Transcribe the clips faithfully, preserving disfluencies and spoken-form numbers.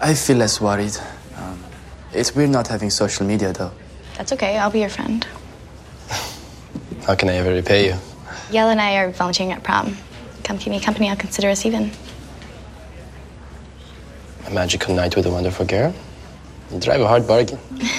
I feel less worried. Um, it's weird not having social media, though. That's okay. I'll be your friend. How can I ever repay you? Yael and I are volunteering at prom. Come keep me company. I'll consider us even. A magical night with a wonderful girl? You drive a hard bargain.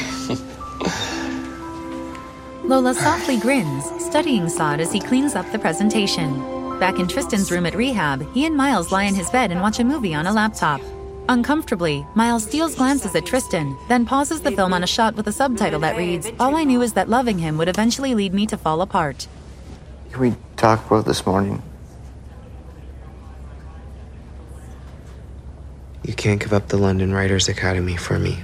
Lola softly grins, studying Saad as he cleans up the presentation. Back in Tristan's room at rehab, he and Miles lie in his bed and watch a movie on a laptop. Uncomfortably, Miles steals glances at Tristan, then pauses the film on a shot with a subtitle that reads, "All I knew is that loving him would eventually lead me to fall apart." We talked about this morning. You can't give up the London Writers' Academy for me.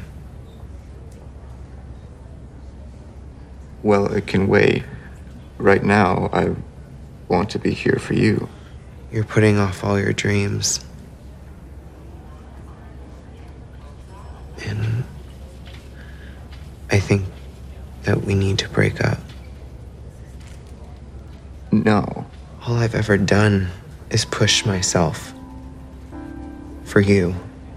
Well, it can wait. Right now, I want to be here for you. You're putting off all your dreams. And I think that we need to break up. No. All I've ever done is push myself. For you.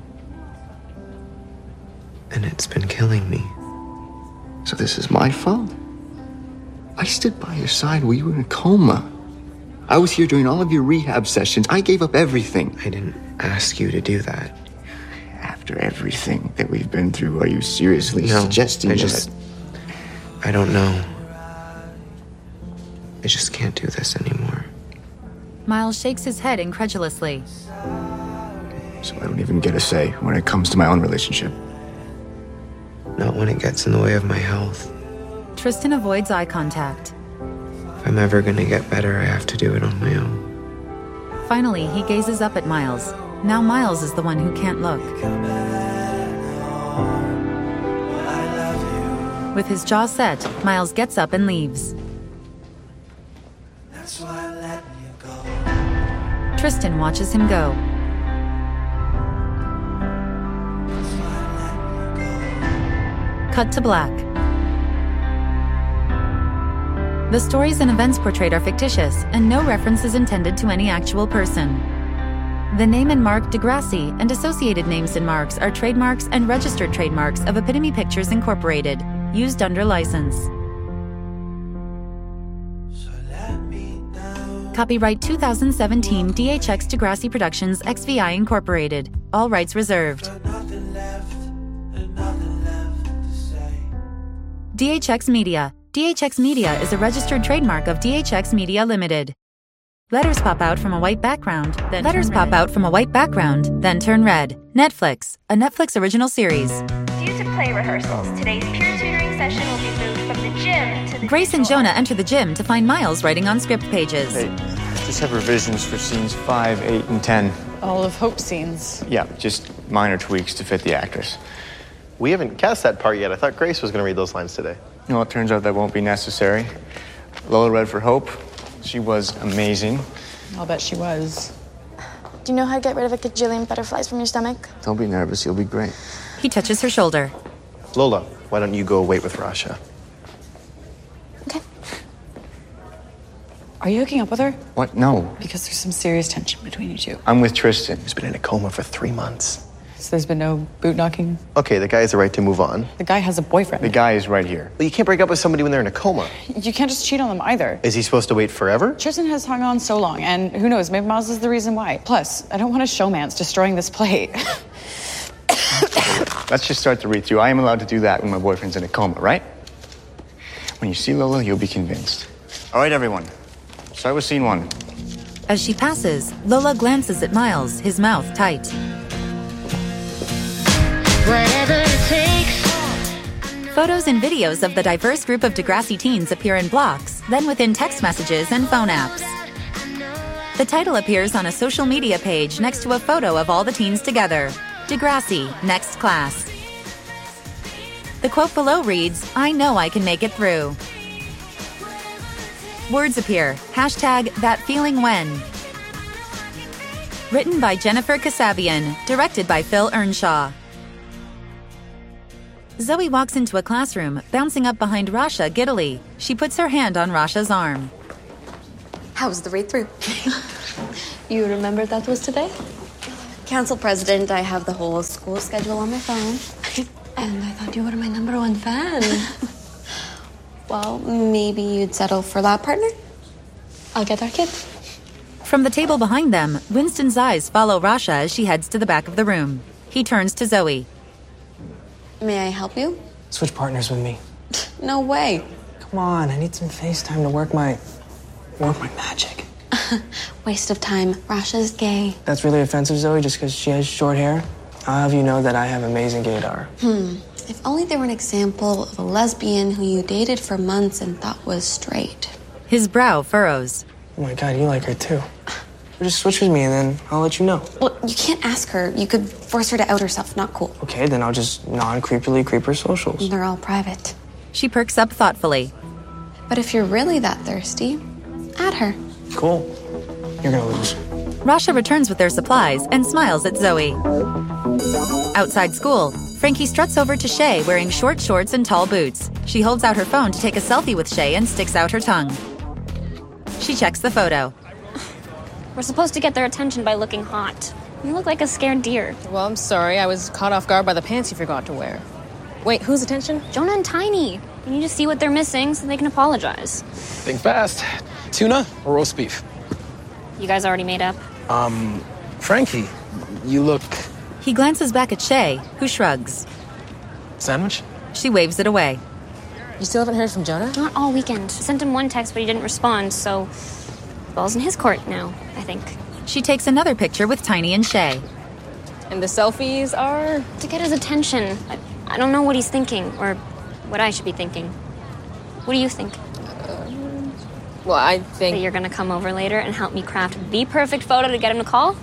And it's been killing me. So this is my fault? I stood by your side while you were in a coma. I was here during all of your rehab sessions. I gave up everything. I didn't ask you to do that. After everything that we've been through, are you seriously no, suggesting I just... that? I don't know. I just can't do this anymore. Miles shakes his head incredulously. So I don't even get a say when it comes to my own relationship. Not when it gets in the way of my health. Tristan avoids eye contact. If I'm ever gonna get better, I have to do it on my own. Finally, he gazes up at Miles. Now Miles is the one who can't look. With his jaw set, Miles gets up and leaves. Tristan watches him go. Cut to black. The stories and events portrayed are fictitious, and no reference is intended to any actual person. The name and mark Degrassi and associated names and marks are trademarks and registered trademarks of Epitome Pictures Incorporated, used under license. Copyright two thousand seventeen D H X Degrassi Productions X V I Incorporated. All rights reserved. D H X Media. D H X Media is a registered trademark of D H X Media Limited. Letters pop out from a white background, then Letters pop red. out from a white background, then turn red. Netflix, a Netflix original series. Due to play rehearsals, today's peer tutoring session will be moved from the gym to the Grace and Jonah enter the gym to find Miles writing on script pages. Hey, just have revisions for scenes five, eight, and ten. All of Hope's scenes. Yeah, just minor tweaks to fit the actress. We haven't cast that part yet. I thought Grace was going to read those lines today. Well, it turns out that won't be necessary. Lola read for Hope. She was amazing. I'll bet she was. Do you know how to get rid of a gajillion butterflies from your stomach? Don't be nervous. You'll be great. He touches her shoulder. Lola, why don't you go wait with Rasha? Okay. Are you hooking up with her? What? No. Because there's some serious tension between you two. I'm with Tristan. He's been in a coma for three months. So there's been no boot knocking? Okay, the guy has the right to move on. The guy has a boyfriend. The guy is right here. But you can't break up with somebody when they're in a coma. You can't just cheat on them either. Is he supposed to wait forever? Tristan has hung on so long, and who knows, maybe Miles is the reason why. Plus, I don't want a showman's destroying this play. Let's just start the read-through. I am allowed to do that when my boyfriend's in a coma, right? When you see Lola, you'll be convinced. All right, everyone. Start with scene one. As she passes, Lola glances at Miles, his mouth tight. Whatever it takes. Photos and videos of the diverse group of Degrassi teens appear in blocks, then within text messages and phone apps. The title appears on a social media page next to a photo of all the teens together. Degrassi, next class. The quote below reads, "I know I can make it through." Words appear, hashtag that feeling when. Written by Jennifer Kasabian, directed by Phil Earnshaw. Zoe walks into a classroom, bouncing up behind Rasha giddily. She puts her hand on Rasha's arm. How was the read-through? You remember that was today? Council president, I have the whole school schedule on my phone. And I thought you were my number one fan. Well, maybe you'd settle for that partner? I'll get our kids. From the table behind them, Winston's eyes follow Rasha as she heads to the back of the room. He turns to Zoe. May I help you? Switch partners with me. No way. Come on, I need some FaceTime to work my... work my magic. Waste of time. Rasha's gay. That's really offensive, Zoe, just because she has short hair? I'll have you know that I have amazing gaydar. Hmm. If only there were an example of a lesbian who you dated for months and thought was straight. His brow furrows. Oh my god, you like her too. Or just switch with me and then I'll let you know. Well, you can't ask her. You could force her to out herself. Not cool. Okay, then I'll just non-creepily creep her socials. They're all private. She perks up thoughtfully. But if you're really that thirsty, add her. Cool. You're gonna lose. Rasha returns with their supplies and smiles at Zoe. Outside school, Frankie struts over to Shay wearing short shorts and tall boots. She holds out her phone to take a selfie with Shay and sticks out her tongue. She checks the photo. We're supposed to get their attention by looking hot. You look like a scared deer. Well, I'm sorry. I was caught off guard by the pants you forgot to wear. Wait, whose attention? Jonah and Tiny. You need to see what they're missing so they can apologize. Think fast. Tuna or roast beef? You guys already made up? Um, Frankie, you look... He glances back at Shay, who shrugs. Sandwich? She waves it away. You still haven't heard from Jonah? Not all weekend. I sent him one text, but he didn't respond, so... ball's in his court now, I think. She takes another picture with Tiny and Shay. And the selfies are? To get his attention. I, I don't know what he's thinking, or what I should be thinking. What do you think? Um, well, I think... That you're gonna come over later and help me craft the perfect photo to get him to call?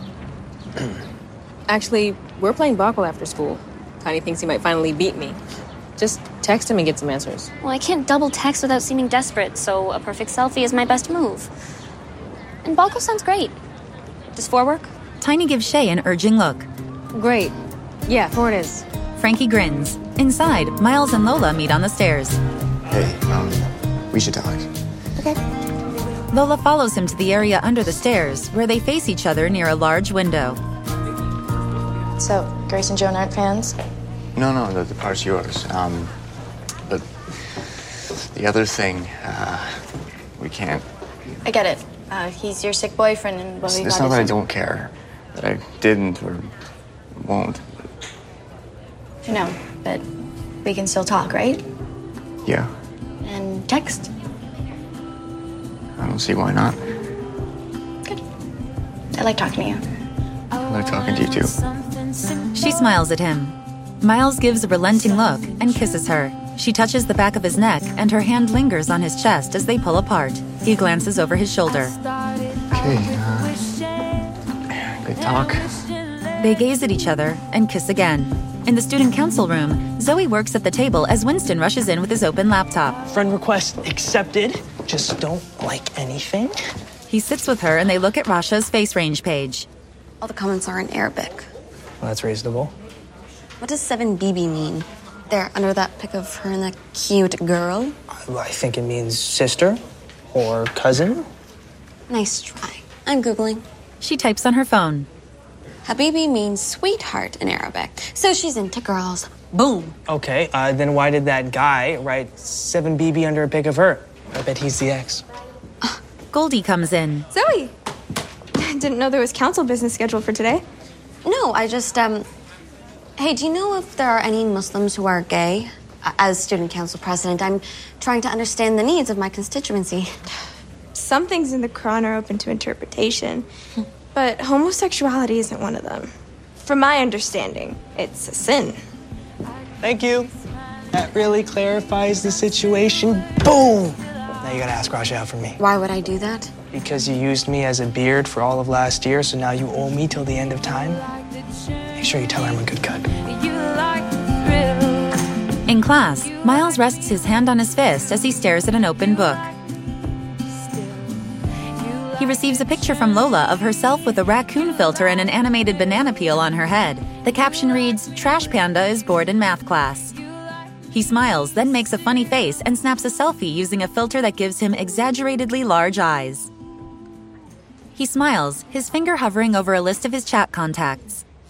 Actually, we're playing Bacco after school. Tiny thinks he might finally beat me. Just text him and get some answers. Well, I can't double text without seeming desperate, so a perfect selfie is my best move. And Bacco sounds great. Does four work? Tiny gives Shay an urging look. Great. Yeah, four it is. Frankie grins. Inside, Miles and Lola meet on the stairs. Hey, um, we should talk. Okay. Lola follows him to the area under the stairs, where they face each other near a large window. So, Grace and Jonah aren't fans? No, no, the, the part's yours. Um, but the other thing, uh, we can't... I get it. Uh, he's your sick boyfriend, and well, It's, we it's got not that I his- don't care. That I didn't or won't. I know, but we can still talk, right? Yeah, And text. I don't see why not. I like talking to you. I like talking to you, too. She smiles at him. Miles gives a relenting look and kisses her. She touches the back of his neck, and her hand lingers on his chest as they pull apart. He glances over his shoulder. Okay, uh, good talk. They gaze at each other and kiss again. In the student council room, Zoe works at the table as Winston rushes in with his open laptop. Friend request accepted. Just don't like anything. He sits with her and they look at Rasha's face range page. All the comments are in Arabic. Well, that's reasonable. What does seven B B mean? There, under that pic of her and that cute girl. I think it means sister or cousin. Nice try. I'm Googling. She types on her phone. Habibi means sweetheart in Arabic. So she's into girls. Boom. Okay, uh, then why did that guy write seven B B under a pic of her? I bet he's the ex. Goldie comes in. Zoe! Didn't know there was council business scheduled for today. No, I just, um... Hey, do you know if there are any Muslims who are gay? As student council president, I'm trying to understand the needs of my constituency. Some things in the Quran are open to interpretation, but homosexuality isn't one of them. From my understanding, it's a sin. Thank you. That really clarifies the situation. Boom! Now you gotta ask Rasha out for me. Why would I do that? Because you used me as a beard for all of last year, so now you owe me till the end of time. Make sure you tell her I'm a good cut. In class, Miles rests his hand on his fist as he stares at an open book. He receives a picture from Lola of herself with a raccoon filter and an animated banana peel on her head. The caption reads, "Trash Panda is bored in math class." He smiles, then makes a funny face and snaps a selfie using a filter that gives him exaggeratedly large eyes. He smiles, his finger hovering over a list of his chat contacts.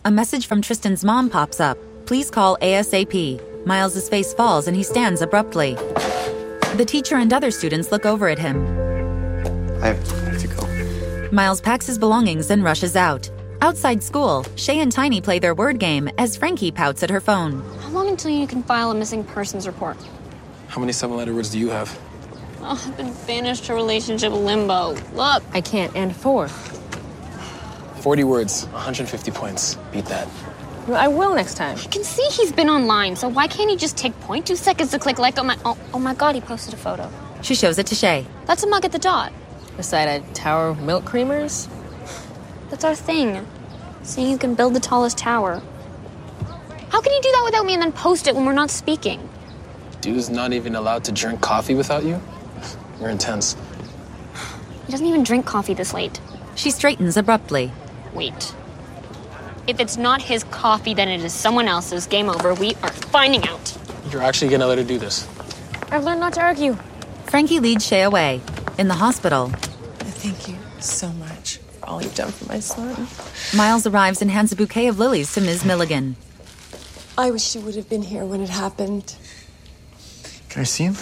A message from Tristan's mom pops up. Please call ASAP. Miles' face falls and he stands abruptly. The teacher and other students look over at him. I have, I have to go. Miles packs his belongings and rushes out. Outside school, Shay and Tiny play their word game as Frankie pouts at her phone. How long until you can file a missing persons report? How many seven-letter words do you have? Oh, I've been banished to relationship limbo. Look. I can't, and four. forty words, one hundred fifty points. Beat that. I will next time. I can see he's been online, so why can't he just take zero point two seconds to click like on my... Oh, oh my God, he posted a photo. She shows it to Shay. That's a mug at the dot. Beside a tower of milk creamers? That's our thing. So you can build the tallest tower. How can you do that without me and then post it when we're not speaking? Dude's not even allowed to drink coffee without you? You're intense. He doesn't even drink coffee this late. She straightens abruptly. Wait. If it's not his coffee, then it is someone else's. Game over. We are finding out. You're actually gonna let her do this? I've learned not to argue. Frankie leads Shay away. In the hospital, Thank you so much for all you've done for my son. Miles arrives and hands a bouquet of lilies to Miz Milligan. I wish she would have been here when it happened. Can I see him?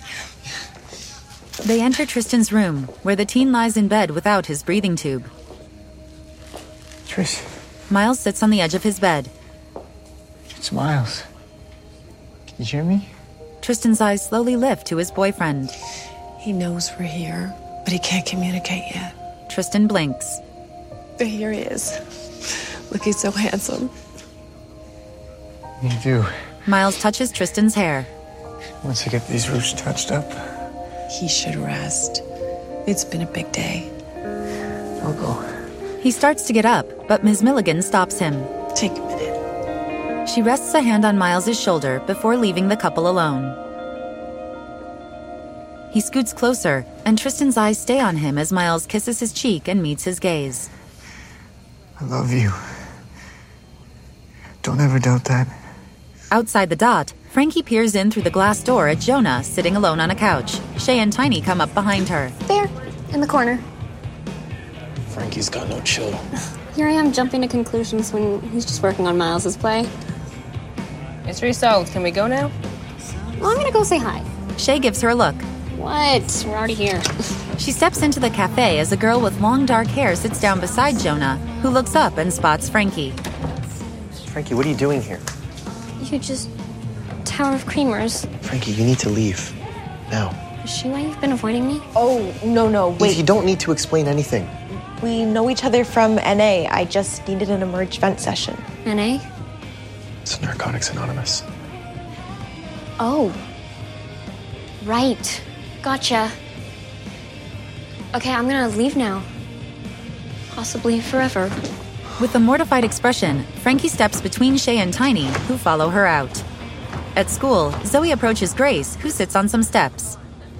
They enter Tristan's room, where the teen lies in bed without his breathing tube. Trish. Miles sits on the edge of his bed. It's Miles. Can you hear me? Tristan's eyes slowly lift to his boyfriend. He knows we're here, but he can't communicate yet. Tristan blinks. But here he is. Looking so handsome. You do. Miles touches Tristan's hair. Once I get these roots touched up, He should rest. It's been a big day. I'll go. He starts to get up, but Miz Milligan stops him. Take a minute. She rests a hand on Miles's shoulder before leaving the couple alone. He scoots closer, and Tristan's eyes stay on him as Miles kisses his cheek and meets his gaze. I love you. Don't ever doubt that. Outside the dot, Frankie peers in through the glass door at Jonah, sitting alone on a couch. Shay and Tiny come up behind her. There, in the corner. Frankie's got no chill. Here I am jumping to conclusions when he's just working on Miles's play. It's resolved. Can we go now? Well, I'm gonna go say hi. Shay gives her a look. What? We're already here. She steps into the cafe as a girl with long dark hair sits down beside Jonah, who looks up and spots Frankie. Frankie, what are you doing here? You just... Tower of Creamers. Frankie, you need to leave. Now. Is she why you've been avoiding me? Oh, no, no, wait. You don't need to explain anything. We know each other from N A. I just needed an emerge vent session. N A? It's Narcotics Anonymous. Oh. Right. Gotcha. Okay, I'm gonna leave now. Possibly forever. With a mortified expression, Frankie steps between Shay and Tiny, who follow her out. At school, Zoe approaches Grace, who sits on some steps.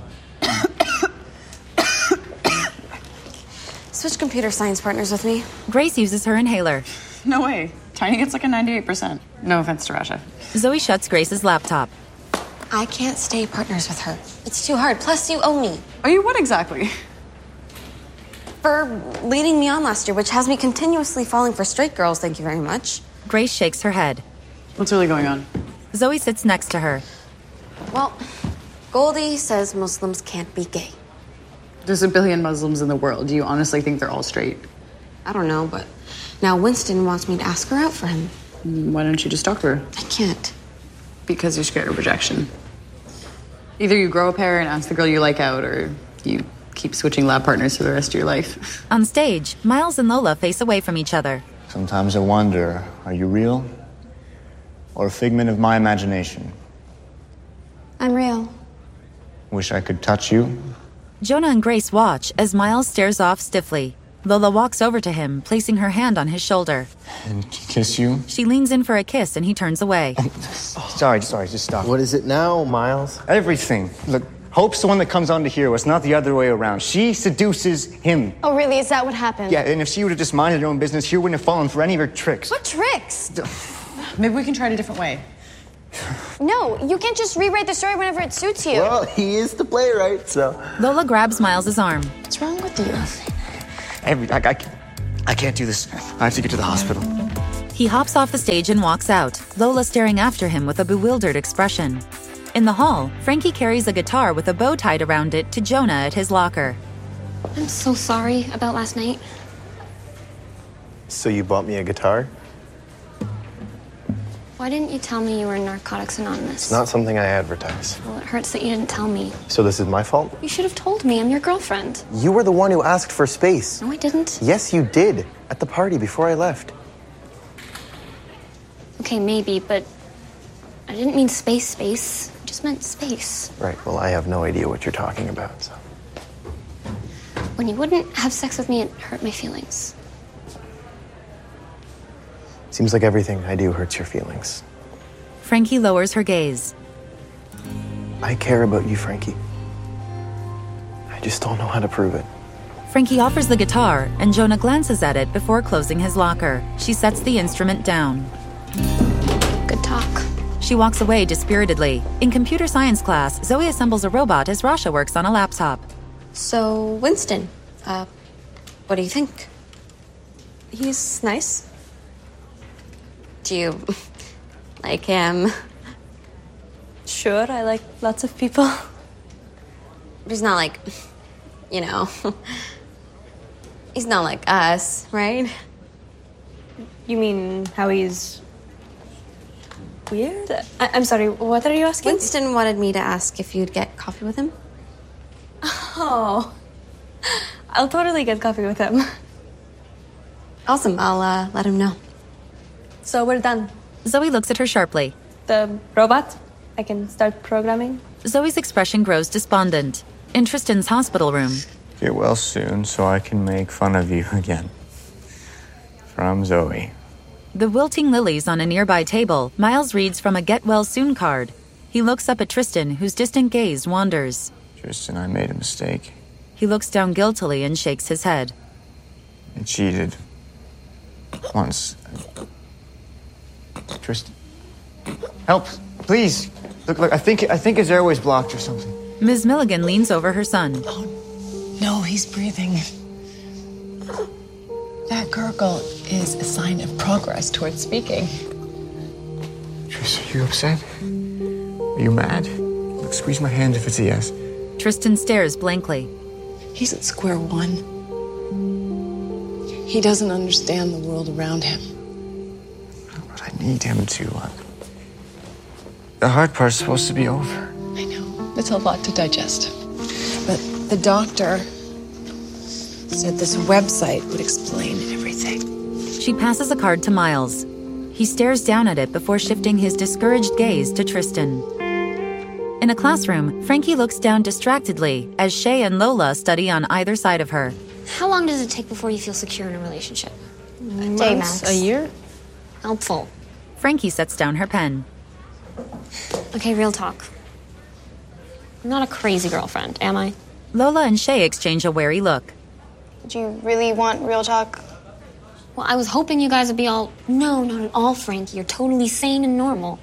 Switch computer science partners with me. Grace uses her inhaler. No way. Tiny gets like a ninety-eight percent. No offense to Rasha. Zoe shuts Grace's laptop. I can't stay partners with her. It's too hard. Plus, you owe me. Are you what exactly? For leading me on last year, which has me continuously falling for straight girls, thank you very much. Grace shakes her head. What's really going on? Zoe sits next to her. Well, Goldie says Muslims can't be gay. There's a billion Muslims in the world. Do you honestly think they're all straight? I don't know, but now Winston wants me to ask her out for him. Why don't you just talk to her? I can't. Because you're scared of rejection. Either you grow a pair and ask the girl you like out, or you keep switching lab partners for the rest of your life. On stage, Miles and Lola face away from each other. Sometimes I wonder, are you real? Or a figment of my imagination? I'm real. Wish I could touch you. Jonah and Grace watch as Miles stares off stiffly. Lola walks over to him, placing her hand on his shoulder. And kiss you. She leans in for a kiss and he turns away. Sorry, sorry, just stop. What is it now, Miles? Everything. Look, Hope's the one that comes on to hero. It's not the other way around. She seduces him. Oh, really? Is that what happened? Yeah, and if she would have just minded her own business, she wouldn't have fallen for any of her tricks. What tricks? Maybe we can try it a different way. No, you can't just rewrite the story whenever it suits you. Well, he is the playwright, so... Lola grabs Miles's arm. What's wrong with you? Every, I, I, I can't do this. I have to get to the hospital. He hops off the stage and walks out, Lola staring after him with a bewildered expression. In the hall, Frankie carries a guitar with a bow tied around it to Jonah at his locker. I'm so sorry about last night. So you bought me a guitar? Why didn't you tell me you were Narcotics Anonymous? It's not something I advertise. Well, it hurts that you didn't tell me. So this is my fault? You should have told me. I'm your girlfriend. You were the one who asked for space. No, I didn't. Yes, you did. At the party before I left. Okay, maybe, but I didn't mean space space. I just meant space. Right, well, I have no idea what you're talking about, so. When you wouldn't have sex with me, it hurt my feelings. Seems like everything I do hurts your feelings. Frankie lowers her gaze. I care about you, Frankie. I just don't know how to prove it. Frankie offers the guitar, and Jonah glances at it before closing his locker. She sets the instrument down. Good talk. She walks away dispiritedly. In computer science class, Zoe assembles a robot as Rasha works on a laptop. So, Winston, uh, what do you think? He's nice. Do you like him? Sure, I like lots of people. But he's not like, you know, he's not like us, right? You mean how he's weird? I- I'm sorry, what are you asking? Winston wanted me to ask if you'd get coffee with him. Oh, I'll totally get coffee with him. Awesome, I'll uh, let him know. So we're done. Zoe looks at her sharply. The robot? I can start programming? Zoe's expression grows despondent. In Tristan's hospital room. Get well soon so I can make fun of you again. From Zoe. The wilting lilies on a nearby table, Miles reads from a get well soon card. He looks up at Tristan, whose distant gaze wanders. Tristan, I made a mistake. He looks down guiltily and shakes his head. I cheated. Once. Tristan. Help, please. Look, look, I think I think his airway's blocked or something. Miz Milligan leans over her son. Oh, no, he's breathing. That gurgle is a sign of progress towards speaking. Tristan, are you upset? Are you mad? Look, squeeze my hand if it's a yes. Tristan stares blankly. He's at square one. He doesn't understand the world around him. But I need him to. Uh, the hard part's supposed to be over. I know. It's a lot to digest. But the doctor said this website would explain everything. She passes a card to Miles. He stares down at it before shifting his discouraged gaze to Tristan. In a classroom, Frankie looks down distractedly as Shay and Lola study on either side of her. How long does it take before you feel secure in a relationship? A day, max. A year? Helpful. Frankie sets down her pen. Okay, real talk. I'm not a crazy girlfriend, am I? Lola and Shay exchange a wary look. Do you really want real talk? Well, I was hoping you guys would be all, no, not at all, Frankie. You're totally sane and normal.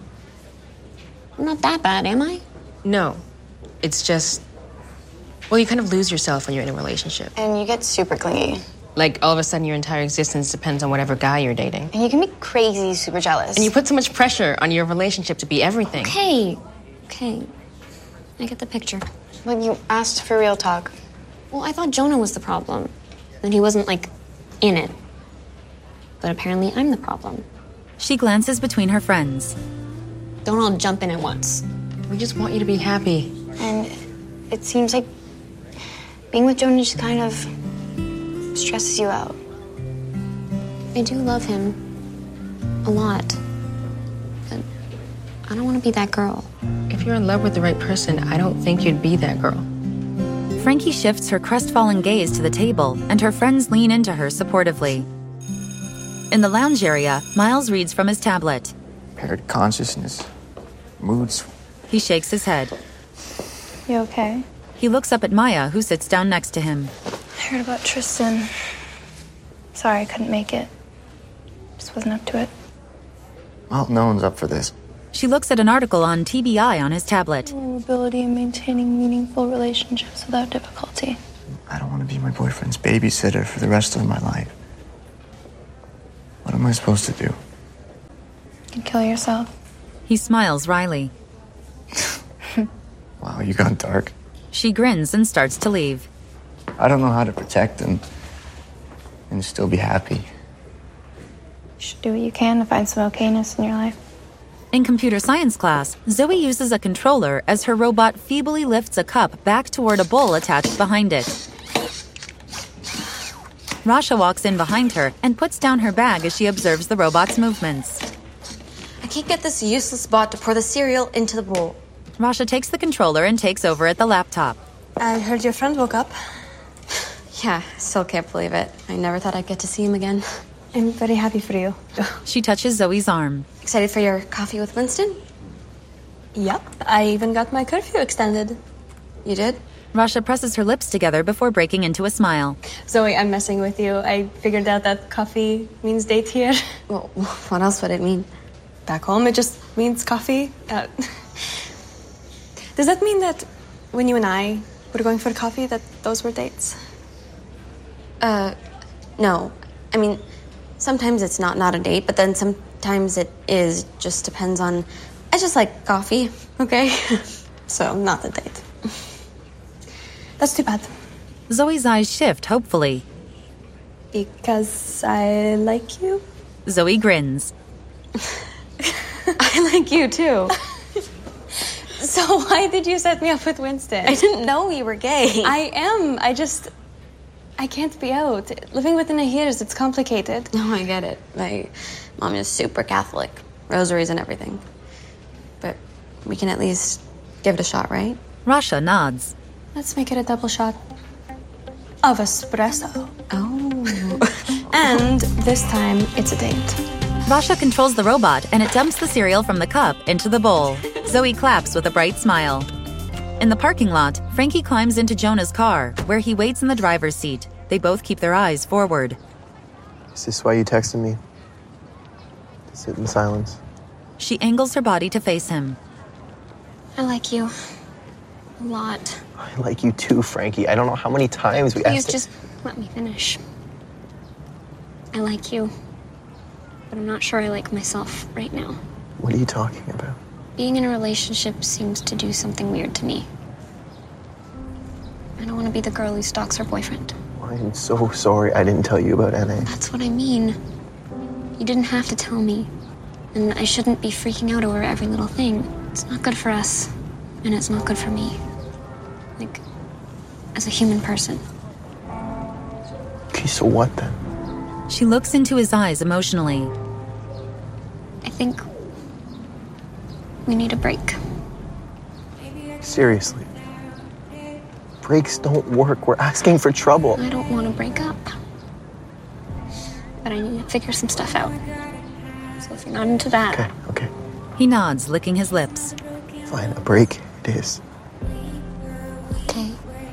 I'm not that bad, am I? No. It's just, well, you kind of lose yourself when you're in a relationship. And you get super clingy. Like, all of a sudden, your entire existence depends on whatever guy you're dating. And you can be crazy, super jealous. And you put so much pressure on your relationship to be everything. Okay. Okay. I get the picture. But you asked for real talk. Well, I thought Jonah was the problem. That he wasn't, like, in it. But apparently I'm the problem. She glances between her friends. Don't all jump in at once. We just want you to be happy. And it seems like being with Jonah just kind of stresses you out. I do love him. A lot. But I don't want to be that girl. If you're in love with the right person, I don't think you'd be that girl. Frankie shifts her crestfallen gaze to the table, and her friends lean into her supportively. In the lounge area, Miles reads from his tablet. Paired consciousness. Moods. He shakes his head. You okay? He looks up at Maya, who sits down next to him. I heard about Tristan. Sorry I couldn't make it. Just wasn't up to it. Well, no one's up for this. She looks at an article on T B I on his tablet. Vulnerability in maintaining meaningful relationships without difficulty. I don't want to be my boyfriend's babysitter for the rest of my life. What am I supposed to do? You can kill yourself. He smiles wryly. Wow, you got dark. She grins and starts to leave. I don't know how to protect him and still be happy. You should do what you can to find some okayness in your life. In computer science class, Zoe uses a controller as her robot feebly lifts a cup back toward a bowl attached behind it. Rasha walks in behind her and puts down her bag as she observes the robot's movements. I can't get this useless bot to pour the cereal into the bowl. Rasha takes the controller and takes over at the laptop. I heard your friend woke up. Yeah, I still can't believe it. I never thought I'd get to see him again. I'm very happy for you. She touches Zoe's arm. Excited for your coffee with Winston? Yep, I even got my curfew extended. You did? Rasha presses her lips together before breaking into a smile. Zoe, I'm messing with you. I figured out that coffee means date here. Well, what else would it mean? Back home, it just means coffee. Uh, does that mean that when you and I were going for coffee, that those were dates? Uh, no. I mean, sometimes it's not not a date, but then sometimes it is. Just depends on... I just like coffee, okay? So, not the date. That's too bad. Zoe's eyes shift hopefully. Because I like you? Zoe grins. I like you, too. So why did you set me up with Winston? I didn't know you were gay. I am. I just... I can't be out. Living with Nahirs, it's complicated. No, I get it. My mom is super Catholic. Rosaries and everything. But we can at least give it a shot, right? Rasha nods. Let's make it a double shot of espresso. Oh. And this time, it's a date. Rasha controls the robot and it dumps the cereal from the cup into the bowl. Zoe claps with a bright smile. In the parking lot, Frankie climbs into Jonah's car, where he waits in the driver's seat. They both keep their eyes forward. Is this why you texted me? To sit in silence? She angles her body to face him. I like you. A lot. I like you too, Frankie. I don't know how many times we Please asked... just let me finish. I like you. But I'm not sure I like myself right now. What are you talking about? Being in a relationship seems to do something weird to me. I don't want to be the girl who stalks her boyfriend. I am so sorry I didn't tell you about N A. That's what I mean. You didn't have to tell me. And I shouldn't be freaking out over every little thing. It's not good for us. And it's not good for me. Like, as a human person. Okay, so what then? She looks into his eyes emotionally. I think we need a break. Seriously. Breaks don't work. We're asking for trouble. I don't want to break up. But I need to figure some stuff out. So if you're not into that... Okay, okay. He nods, licking his lips. Fine, a break it is. Okay.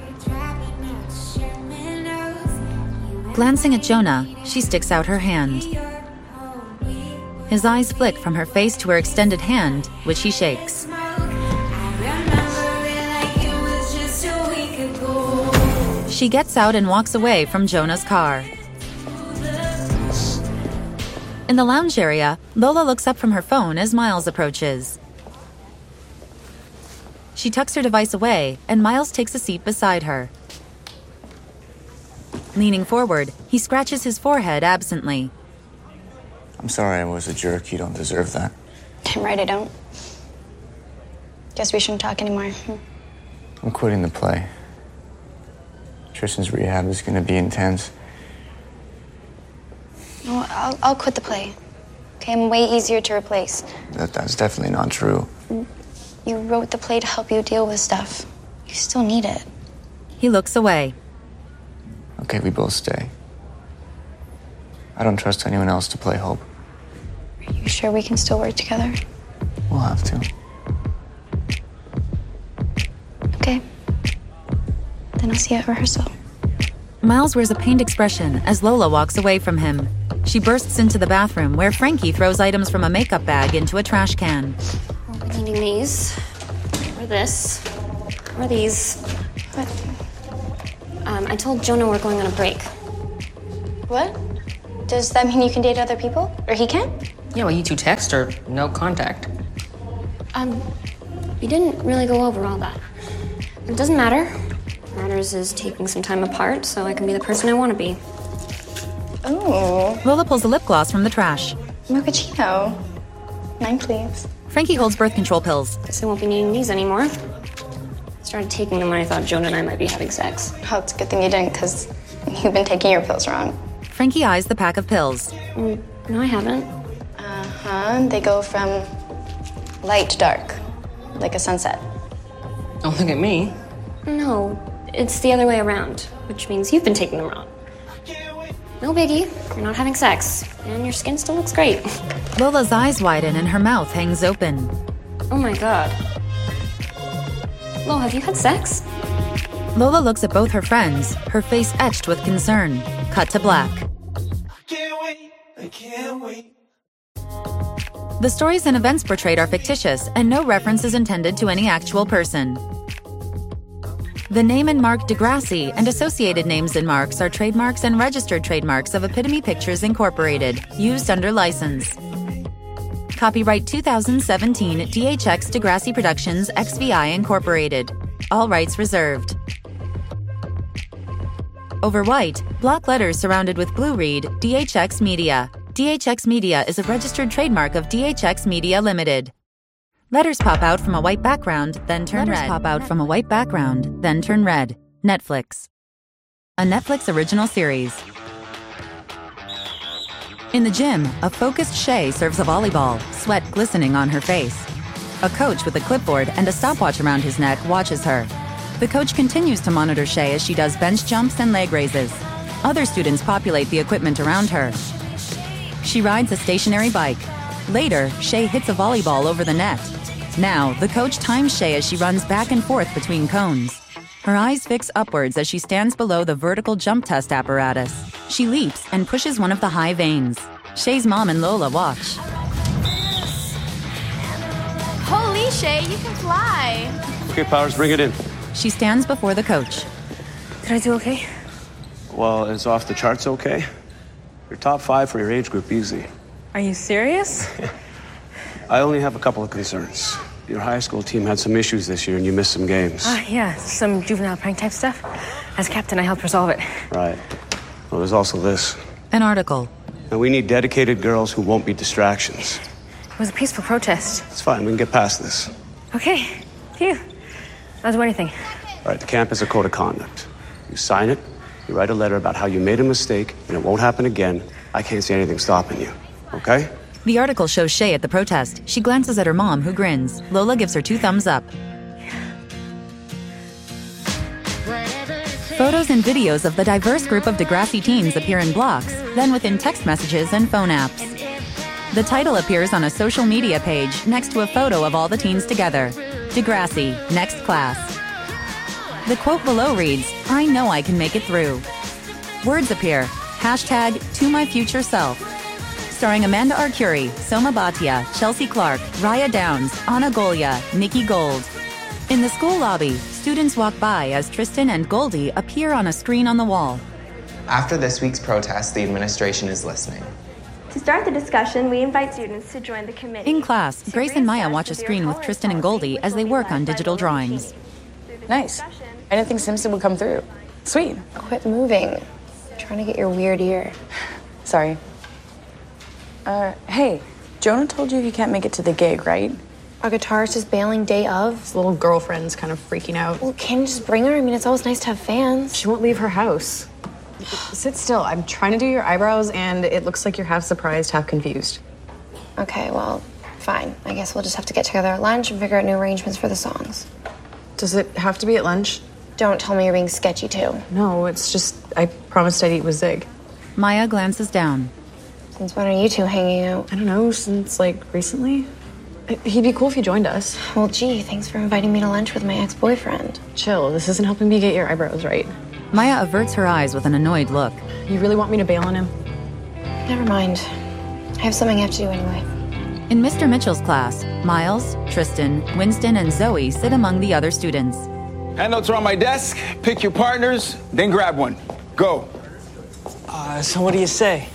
Glancing at Jonah, she sticks out her hand. His eyes flick from her face to her extended hand, which he shakes. She gets out and walks away from Jonah's car. In the lounge area, Lola looks up from her phone as Miles approaches. She tucks her device away, and Miles takes a seat beside her. Leaning forward, he scratches his forehead absently. I'm sorry I was a jerk. You don't deserve that. I'm right, I don't. Guess we shouldn't talk anymore. Hmm. I'm quitting the play. Tristan's rehab is going to be intense. No, I'll, I'll quit the play. Okay, I'm way easier to replace. That, that's definitely not true. You wrote the play to help you deal with stuff. You still need it. He looks away. Okay, we both stay. I don't trust anyone else to play Hope. Are you sure we can still work together? We'll have to. Okay. Then I'll see you at rehearsal. Miles wears a pained expression as Lola walks away from him. She bursts into the bathroom where Frankie throws items from a makeup bag into a trash can. We'll be needing these. Or this. Or these. But, um, I told Jonah we're going on a break. What? Does that mean you can date other people? Or he can? Yeah, well, you two text or no contact. Um, we didn't really go over all that. It doesn't matter. What matters is taking some time apart so I can be the person I want to be. Ooh. Lola pulls a lip gloss from the trash. Mochaccino. Mine, please. Frankie holds birth control pills. Guess I won't be needing these anymore. I started taking them when I thought Jonah and I might be having sex. Oh, it's a good thing you didn't, because you've been taking your pills wrong. Frankie eyes the pack of pills. Mm, no, I haven't. Uh-huh. They go from light to dark, like a sunset. Don't look at me. No, it's the other way around, which means you've been taking them wrong. No biggie, you're not having sex, and your skin still looks great. Lola's eyes widen and her mouth hangs open. Oh my god. Lo, have you had sex? Lola looks at both her friends, her face etched with concern. Cut to black. I can't wait. The stories and events portrayed are fictitious, and no reference is intended to any actual person. The name and mark Degrassi and associated names and marks are trademarks and registered trademarks of Epitome Pictures Incorporated, used under license. Copyright two thousand seventeen D H X Degrassi Productions X V I Incorporated. All rights reserved. Over white, block letters surrounded with blue read D H X Media. D H X Media is a registered trademark of D H X Media Limited. Letters pop out from a white background, then turn Letters red. pop out from a white background, then turn red. Netflix. A Netflix original series. In the gym, a focused Shay serves a volleyball, sweat glistening on her face. A coach with a clipboard and a stopwatch around his neck watches her. The coach continues to monitor Shay as she does bench jumps and leg raises. Other students populate the equipment around her. She rides a stationary bike. Later, Shay hits a volleyball over the net. Now, the coach times Shay as she runs back and forth between cones. Her eyes fix upwards as she stands below the vertical jump test apparatus. She leaps and pushes one of the high vanes. Shay's mom and Lola watch. Holy Shay, you can fly. Okay, Powers, bring it in. She stands before the coach. Did I do okay? Well, it's off the charts okay. You're top five for your age group, easy. Are you serious? I only have a couple of concerns. Your high school team had some issues this year and you missed some games. Ah, uh, yeah, some juvenile prank type stuff. As captain, I helped resolve it. Right. Well, there's also this. An article. And we need dedicated girls who won't be distractions. It was a peaceful protest. It's fine, we can get past this. Okay, phew. I'll do anything. All right, the camp has a code of conduct. You sign it, you write a letter about how you made a mistake, and it won't happen again. I can't see anything stopping you, okay? The article shows Shay at the protest. She glances at her mom, who grins. Lola gives her two thumbs up. Photos and videos of the diverse group of Degrassi teens appear in blocks, then within text messages and phone apps. The title appears on a social media page next to a photo of all the teens together. Degrassi, next class. The quote below reads, "I know I can make it through." Words appear, hashtag to my future self. Starring Amanda Arcuri, Soma Bhatia, Chelsea Clark, Raya Downs, Anna Golia, Nikki Gold. In the school lobby, students walk by as Tristan and Goldie appear on a screen on the wall. After this week's protest, the administration is listening. To start the discussion, we invite students to join the committee. In class, Grace and Maya watch a screen with Tristan and Goldie as they work on digital drawings. Nice. I didn't think Simpson would come through. Sweet. Quit moving. I'm trying to get your weird ear. Sorry. Uh, hey, Jonah told you he can't make it to the gig, right? Our guitarist is bailing day of. His little girlfriend's kind of freaking out. Well, can you just bring her? I mean, it's always nice to have fans. She won't leave her house. Sit still. I'm trying to do your eyebrows, and it looks like you're half surprised, half confused. Okay, well, fine. I guess we'll just have to get together at lunch and figure out new arrangements for the songs. Does it have to be at lunch? Don't tell me you're being sketchy, too. No, it's just I promised I'd eat with Zig. Maya glances down. Since when are you two hanging out? I don't know, since, like, recently. He'd be cool if you joined us. Well, gee, thanks for inviting me to lunch with my ex-boyfriend. Chill, this isn't helping me get your eyebrows right. Maya averts her eyes with an annoyed look. You really want me to bail on him? Never mind. I have something I have to do anyway. In Mister Mitchell's class, Miles, Tristan, Winston, and Zoe sit among the other students. Handouts are on my desk. Pick your partners, then grab one. Go. Uh, so what do you say?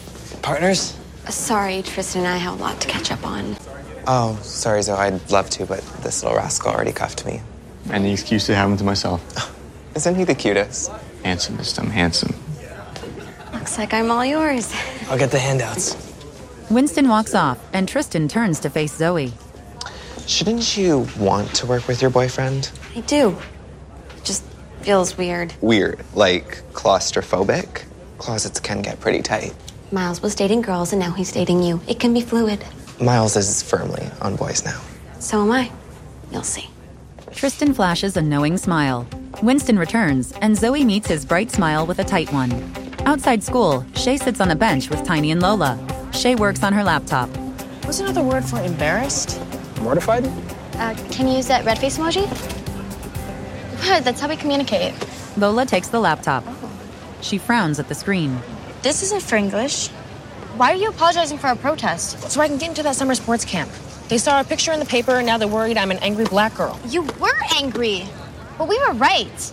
partners? Sorry, Tristan and I have a lot to catch up on. Oh, sorry, Zoe. I'd love to, but this little rascal already cuffed me. Any excuse to have him to myself. Isn't he the cutest? Handsomest, I'm handsome. Looks like I'm all yours. I'll get the handouts. Winston walks off, and Tristan turns to face Zoe. Shouldn't you want to work with your boyfriend? I do. It just feels weird. Weird. Like claustrophobic? Closets can get pretty tight. Miles was dating girls and now he's dating you. It can be fluid. Miles is firmly on boys now. So am I. You'll see. Tristan flashes a knowing smile. Winston returns, and Zoe meets his bright smile with a tight one. Outside school, Shay sits on a bench with Tiny and Lola. Shay works on her laptop. What's another word for embarrassed? Mortified? Uh, can you use that red face emoji? Good, that's how we communicate. Lola takes the laptop. She frowns at the screen. This isn't for English. Why are you apologizing for our protest? So I can get into that summer sports camp. They saw a picture in the paper and now they're worried I'm an angry black girl. You were angry, but we were right.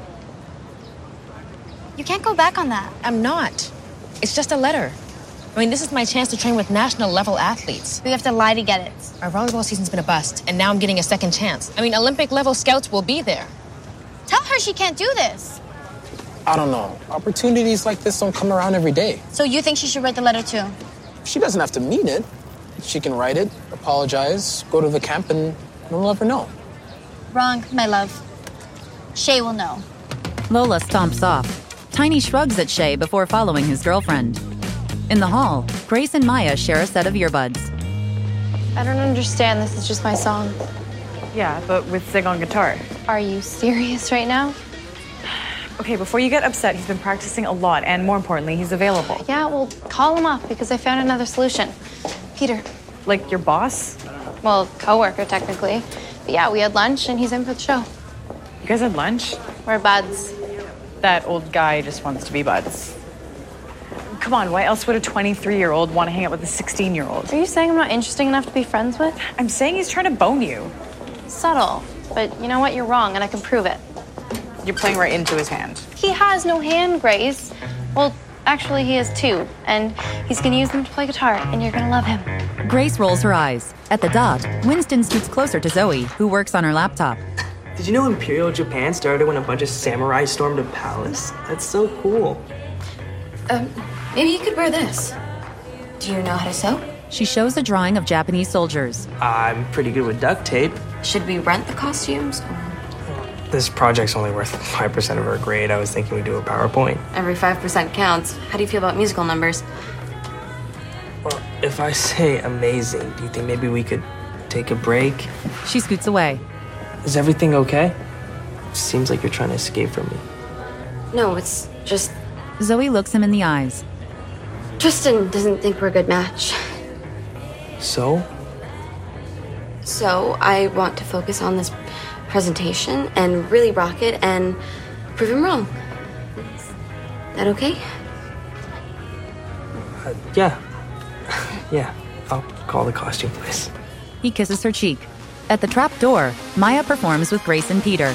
You can't go back on that. I'm not. It's just a letter. I mean, this is my chance to train with national level athletes. We have to lie to get it. Our volleyball season's been a bust, and now I'm getting a second chance. I mean, Olympic level scouts will be there. Tell her she can't do this. I don't know. Opportunities like this don't come around every day. So you think she should write the letter too? She doesn't have to mean it. She can write it, apologize, go to the camp, and we'll never know. Wrong, my love. Shay will know. Lola stomps off. Tiny shrugs at Shay before following his girlfriend. In the hall, Grace and Maya share a set of earbuds. I don't understand. This is just my song. Yeah, but with Zig on guitar. Are you serious right now? Okay, before you get upset, he's been practicing a lot, and more importantly, he's available. Yeah, well, call him up because I found another solution. Peter. Like your boss? Well, coworker technically. But yeah, we had lunch and he's in for the show. You guys had lunch? We're buds. That old guy just wants to be buds. Come on, why else would a twenty-three-year-old want to hang out with a sixteen-year-old? Are you saying I'm not interesting enough to be friends with? I'm saying he's trying to bone you. Subtle. But you know what? You're wrong and I can prove it. You're playing right into his hand. He has no hand, Grace. Well, actually, he has two. And he's gonna use them to play guitar, and you're gonna love him. Grace rolls her eyes. At the dot, Winston scoots closer to Zoe, who works on her laptop. Did you know Imperial Japan started when a bunch of samurai stormed a palace? That's so cool. Um, maybe you could wear this. Do you know how to sew? She shows a drawing of Japanese soldiers. I'm pretty good with duct tape. Should we rent the costumes? This project's only worth five percent of our grade. I was thinking we'd do a PowerPoint. Every five percent counts. How do you feel about musical numbers? Well, if I say amazing, do you think maybe we could take a break? She scoots away. Is everything okay? Seems like you're trying to escape from me. No, it's just... Zoe looks him in the eyes. Tristan doesn't think we're a good match. So? So, I want to focus on this presentation and really rock it and prove him wrong. Is that okay? Uh, yeah. Yeah, I'll call the costume place. He kisses her cheek. At the trap door, Maya performs with Grace and Peter.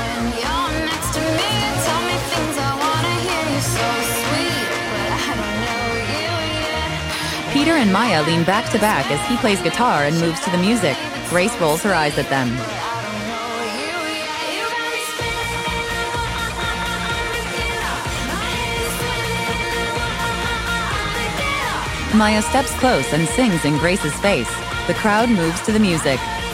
Peter and Maya lean back to back as he plays guitar and moves to the music. Grace rolls her eyes at them. Maya steps close and sings in Grace's face. The crowd moves to the music.